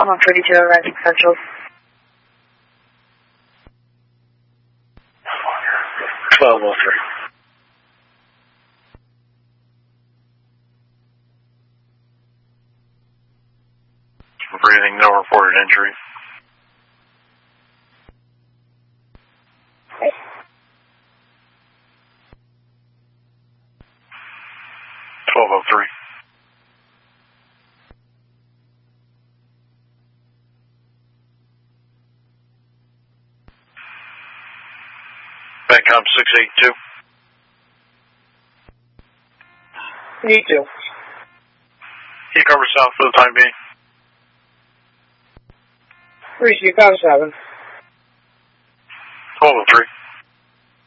I'm on 32 Rising Central. 1203. Breathing, no reported injury. Okay. 1203. Bancom 682. Need to. He covers south for the time being. 3 Chicago 7. 1203.